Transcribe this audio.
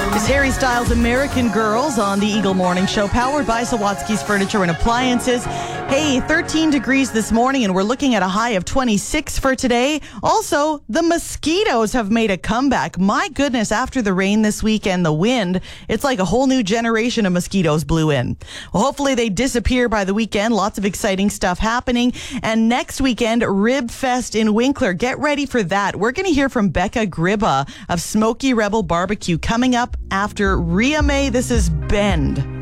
It's Harry Styles' American Girls on the Eagle Morning Show, powered by Sawatsky's Furniture and Appliances. Hey, 13 degrees this morning, and we're looking at a high of 26 for today. Also, the mosquitoes have made a comeback. My goodness, after the rain this week and the wind, it's like a whole new generation of mosquitoes blew in. Well, hopefully they disappear by the weekend. Lots of exciting stuff happening. And next weekend, Rib Fest in Winkler. Get ready for that. We're going to hear from Becca Gribba of Smoky Rebel Barbecue coming up after Ria May. This is Bend.